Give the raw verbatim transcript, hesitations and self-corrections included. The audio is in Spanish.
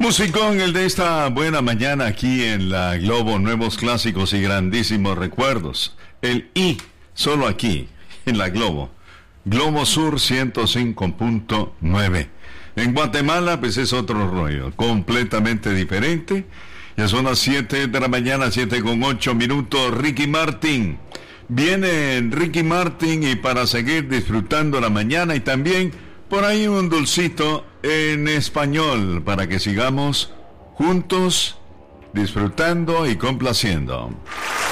Musicón, el de esta buena mañana aquí en la Globo, nuevos clásicos y grandísimos recuerdos. El I, solo aquí, en la Globo. Globo Sur ciento cinco punto nueve. En Guatemala, pues es otro rollo, completamente diferente. Ya son las siete de la mañana, siete con ocho minutos. Ricky Martin. Viene Ricky Martin y para seguir disfrutando la mañana y también por ahí un dulcito en español para que sigamos juntos disfrutando y complaciendo.